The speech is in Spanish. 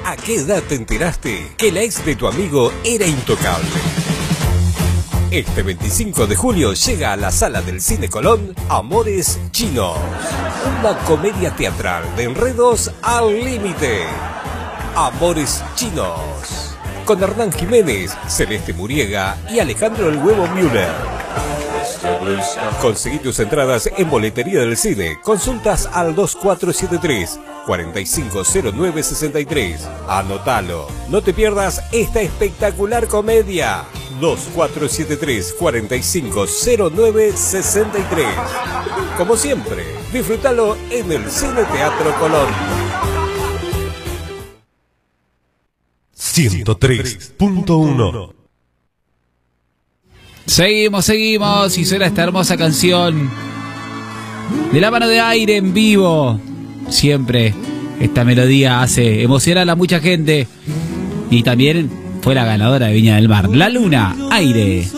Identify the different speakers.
Speaker 1: ¿A qué edad te enteraste que la ex de tu amigo era intocable? Este 25 de julio llega a la sala del Cine Colón Amores Chinos, una comedia teatral de enredos al límite. Amores Chinos, con Hernán Jiménez, Celeste Muriega y Alejandro el Huevo Müller. Conseguí tus entradas en Boletería del Cine. Consultas al 2473-450963. Anótalo. No te pierdas esta espectacular comedia. 2473-450963. Como siempre, disfrútalo en el Cine Teatro Colón.
Speaker 2: 103.1.
Speaker 3: Seguimos y suena esta hermosa canción de la mano de Aire en vivo. Siempre esta melodía hace emocionar a mucha gente y también fue la ganadora de Viña del Mar. La Luna, Aire.